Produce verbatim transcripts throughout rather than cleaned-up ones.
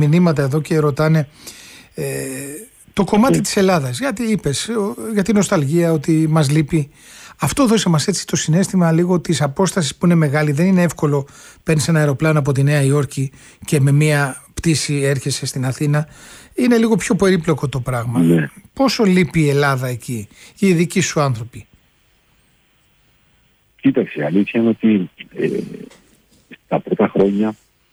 μηνύματα εδώ και ρωτάνε ε, το κομμάτι mm. της Ελλάδας. Γιατί είπες, για την νοσταλγία, ότι μας λείπει. Αυτό δώσε μας έτσι το συναίσθημα λίγο της απόστασης που είναι μεγάλη. Δεν είναι εύκολο, παίρνεις ένα αεροπλάνο από τη Νέα Υόρκη και με μία πτήση έρχεσαι στην Αθήνα. Είναι λίγο πιο περίπλοκο το πράγμα. Mm. Πόσο λείπει η Ελλάδα εκεί, οι δικοί σου άνθρωποι? Κοίταξε, αλήθεια είναι ότι ε, τα πρώτα χρόνια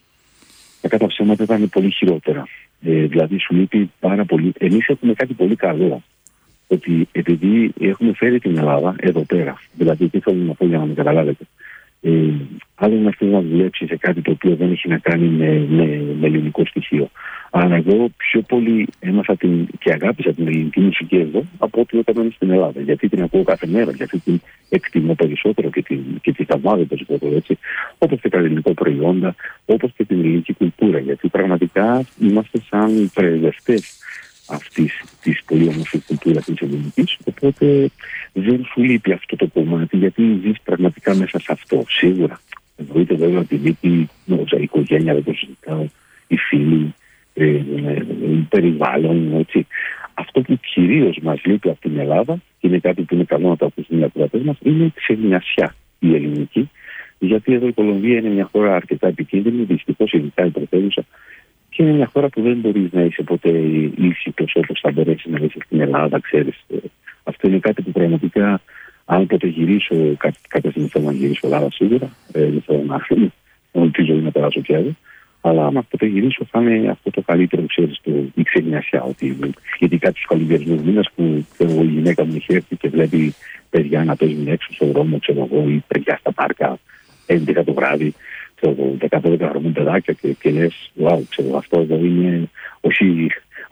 τα κατά ψέματα ήταν πολύ χειρότερα. Ε, δηλαδή σου λείπει πάρα πολύ. Εμείς έχουμε κάτι πολύ καλό. Ότι επειδή έχουμε φέρει την Ελλάδα εδώ πέρα, δηλαδή τι θέλω να πω για να με καταλάβετε, ε, άλλο να θέλει να δουλέψει σε κάτι το οποίο δεν έχει να κάνει με, με, με ελληνικό στοιχείο. Αλλά εγώ πιο πολύ έμαθα την, και αγάπησα την ελληνική μουσική εδώ από ότι όταν ήμουν στην Ελλάδα. Γιατί την ακούω κάθε μέρα, γιατί την εκτιμώ περισσότερο και, την, και τη θαυμάζω περισσότερο, έτσι. Όπως και τα ελληνικά προϊόντα, όπως και την ελληνική κουλτούρα. Γιατί πραγματικά είμαστε σαν πρεσβευτές αυτής της πολύ όμορφης κουλτούρας της ελληνικής, οπότε δεν σου λείπει αυτό το κομμάτι, γιατί ζεις πραγματικά μέσα σε αυτό, σίγουρα. Εννοείται βέβαια ότι λείπει η οικογένεια, δεν το συζητάω, οι φίλοι, ε, ε, ε, περιβάλλον, έτσι. Αυτό που κυρίως μας λείπει από την Ελλάδα, και είναι κάτι που είναι καλό να το ακούσουν οι ακροατές μας, είναι η ξενιασιά η ελληνική, γιατί εδώ η Κολομβία είναι μια χώρα αρκετά επικίνδυνη, δυστυχώς ειδικά η πρωτεύουσα, και είναι μια χώρα που δεν μπορείς να είσαι ποτέ ήσυχος όπως θα μπορέσεις να είσαι στην Ελλάδα, ξέρεις. Αυτό είναι κάτι που πραγματικά, αν ποτέ γυρίσω, κάποια στιγμή θέλω να γυρίσω Ελλάδα σίγουρα, ε, δεν θέλω να αφήνω, όλη τη ζωή να περάσω πια εδώ, αλλά αν ποτέ γυρίσω θα είναι αυτό το καλύτερο, ξέρεις, το, η ξενιασιά. Ότι, γιατί κάτι στους καλοκαιρινούς μήνες που ξέρω, η γυναίκα μου έχει έρθει και βλέπει παιδιά να παίζουν έξω στον δρόμο, ξέρω εγώ, ή παιδιά στα πάρκα, έντεκα το βράδυ, δεκαπέντε χρονών παιδάκια και, και λες, wow, ξέρω, αυτό εδώ είναι όχι,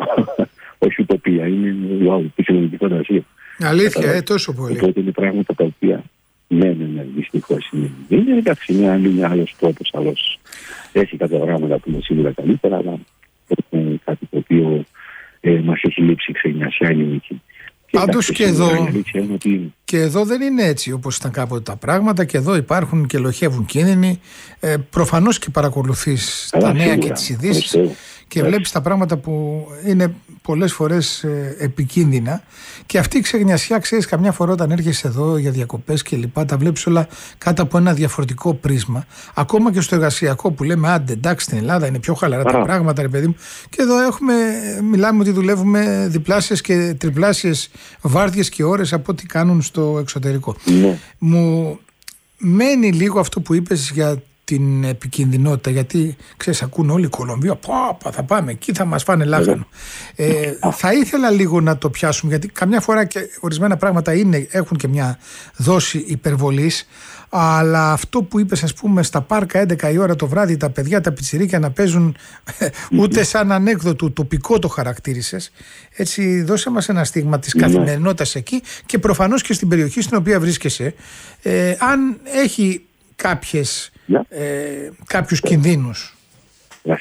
όχι ουτοπία, είναι wow, φυσιολογική φαντασία. Αλήθεια, Κατα... ε, τόσο πολύ. Οπότε είναι πράγματα τα οποία, ναι, ναι, ναι, δυστυχώς είναι. Είναι εντάξει, είναι άλλη, άλλος τρόπος, άλλος. Έχει κάποια πράγματα που είναι σίγουρα καλύτερα, αλλά είναι κάτι το οποίο ε, μας έχει λείψει η ξενιασιά ελληνική. Πάντως και εδώ, ότι... και εδώ δεν είναι έτσι όπως ήταν κάποτε τα πράγματα, και εδώ υπάρχουν και λοχεύουν κίνδυνοι. Ε, προφανώς και παρακολουθείς Άρα, τα νέα σίγουρα, και τις ειδήσεις και έτσι. Βλέπεις τα πράγματα που είναι πολλές φορές ε, επικίνδυνα, και αυτή η ξεγνιασιά, ξέρεις, καμιά φορά όταν έρχεσαι εδώ για διακοπές και λοιπά, τα βλέπεις όλα κάτω από ένα διαφορετικό πρίσμα. Ακόμα και στο εργασιακό που λέμε, άντε εντάξει, στην Ελλάδα είναι πιο χαλαρά Άρα. τα πράγματα, ρε παιδί μου, και εδώ έχουμε, μιλάμε ότι δουλεύουμε διπλάσιες και τριπλάσιες βάρδιες και ώρες από ό,τι κάνουν στο εξωτερικό. Ναι. Μου μένει λίγο αυτό που είπες για την επικινδυνότητα, γιατί ξέρεις, ακούν όλοι η Κολομβία, πάπα, θα πάμε εκεί, θα μας φάνε λάχανο. Ε, θα ήθελα λίγο να το πιάσουμε, γιατί καμιά φορά και ορισμένα πράγματα είναι, έχουν και μια δόση υπερβολής, αλλά αυτό που είπες, ας πούμε, στα πάρκα έντεκα η ώρα το βράδυ, τα παιδιά, τα πιτσιρίκια να παίζουν, ούτε σαν ανέκδοτο τοπικό το χαρακτήρισες. Έτσι, δώσε μας ένα στίγμα της καθημερινότητας εκεί, και προφανώς και στην περιοχή στην οποία βρίσκεσαι, ε, αν έχει κάποιες, yeah. ε, κάποιους yeah. κινδύνους. Yeah.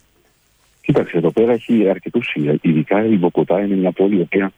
Κοίταξε, εδώ πέρα έχει αρκετούς, ειδικά η Μποκοτά είναι μια πόλη η οποία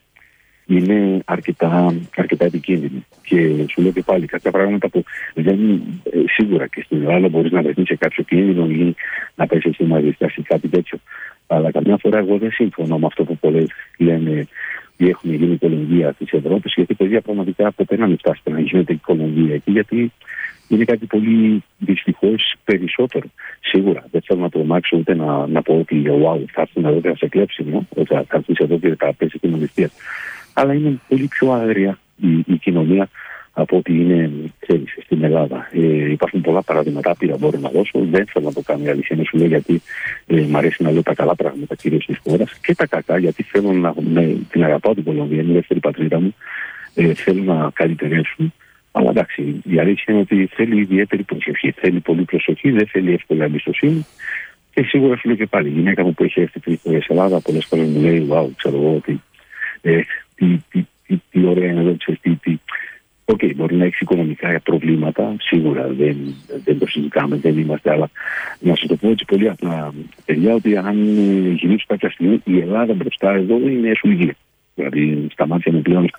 είναι αρκετά, αρκετά επικίνδυνη. Και σου λέω και πάλι κάποια πράγματα που δεν, ε, σίγουρα και στην Ελλάδα μπορείς να βρεθείς σε κάποιο κίνδυνο ή να πέσει εσύ μαζί ή κάτι τέτοιο. Αλλά καμιά φορά εγώ δεν σύμφωνο με αυτό που πολλές λένε ή έχουν γίνει η Κολομβία της Ευρώπης, γιατί παιδιά πραγματικά ποτέ να μην φτάσετε να γίνεται η Κολομβία εκεί, γιατί είναι κάτι πολύ δυστυχώς περισσότερο. Σίγουρα δεν θέλω να το μάξω ούτε να, να πω ότι wow, θα έρθουν εδώ και θα σε κλέψει, ότι θα έρθουν εδώ και θα πέσει την αμνηστία. Αλλά είναι πολύ πιο άγρια η, η κοινωνία από ό,τι είναι, ξέρεις, στην Ελλάδα. Ε, υπάρχουν πολλά παραδείγματα, πήρα μπορώ να δώσω. Δεν θέλω να το κάνω η αλήθεια, να σου λέω, γιατί ε, μου αρέσει να λέω τα καλά πράγματα κυρίως της χώρας και τα κακά, γιατί θέλω να ναι, την αγαπάω την Κολομβία, είναι η δεύτερη πατρίδα μου. Ε, θέλω να καλυτερεύσουν. Αλλά εντάξει, η αλήθεια είναι ότι θέλει ιδιαίτερη προσοχή. Θέλει πολύ προσοχή, δεν θέλει εύκολα εμπιστοσύνη. Και σίγουρα σου λέω και πάλι, η γυναίκα μου που έχει έρθει τρεις φορές στην Ελλάδα, πολλές φορές μου λέει: wow, ξέρω εγώ ότι. Ε, τι, τι, τι, τι ωραία είναι εδώ, ξέρεις, τι, τι. Οκ, okay, μπορεί να έχει οικονομικά προβλήματα, σίγουρα δεν, δεν το συζητάμε, δεν είμαστε, αλλά να σου το πω έτσι πολύ απλά, παιδιά, ότι αν γυρίσω κάποια στιγμή, η Ελλάδα μπροστά εδώ είναι σουλγή. Δηλαδή, στα μάτια μου πλέον,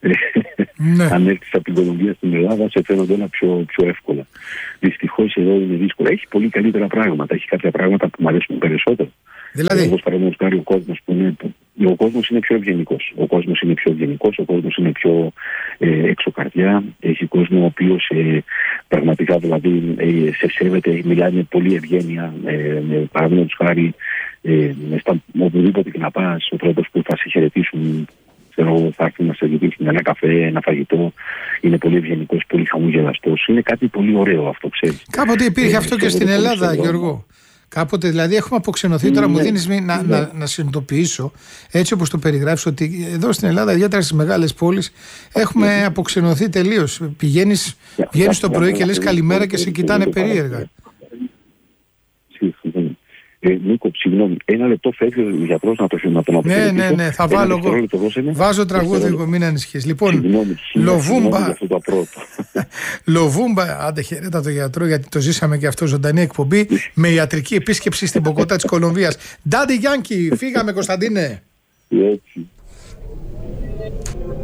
ναι. αν έρθεις από την Κολομβία στην Ελλάδα, σε φαίνονται όλα πιο, πιο εύκολα. Δυστυχώς εδώ είναι δύσκολο. Έχει πολύ καλύτερα πράγματα, έχει κάποια πράγματα που μου αρέσουν περισσότερο. Δηλαδή. Όπως παραδείγματος χάρη ο κόσμος που είναι. Ο κόσμος είναι πιο ευγενικός. Ο κόσμος είναι πιο ευγενικός, ο κόσμος είναι πιο ε, εξωκαρδιά. Έχει κόσμο ο οποίος ε, πραγματικά δηλαδή ε, σε σέβεται, μιλάει με πολύ ευγένεια. Ε, παραδείγματος χάρη, ε, στα, οπουδήποτε και να πας, ο τρόπος που θα σε χαιρετήσουν, ξέρω, θα έρθουν να σε ζητήσουν ένα καφέ, ένα φαγητό, είναι πολύ ευγενικός, πολύ χαμογελαστός. Είναι κάτι πολύ ωραίο αυτό, ξέρεις. Κάποτε υπήρχε ε, αυτό και στην Ελλάδα, Γιώργο. Κάποτε δηλαδή έχουμε αποξενωθεί, τώρα ναι, μου δίνεις ναι. να, να, να συνειδητοποιήσω, έτσι όπως το περιγράφεις, ότι εδώ στην Ελλάδα, ιδιαίτερα στις μεγάλες πόλεις, έχουμε ναι. αποξενωθεί τελείως. Πηγαίνεις, yeah, βγαίνεις yeah, το πρωί yeah, και yeah, λες yeah, καλημέρα yeah, και yeah, σε κοιτάνε yeah, περίεργα. Ε, Νίκο, συγγνώμη, ένα λεπτό φεύγει ο γιατρός να το να Ναι, ναι, ναι, θα βάλω εγώ. Βάζω τραγούδι εγώ, μην ανησυχείς. Λοιπόν, Λοβούμπα. Λοβούμπα, άντε χαιρέτα το γιατρό, γιατί το ζήσαμε και αυτό ζωντανή εκπομπή με ιατρική επίσκεψη στην Μποκοτά της Κολομβίας. Ντάντι Γιάνκι, φύγαμε Κωνσταντίνε. Έτσι.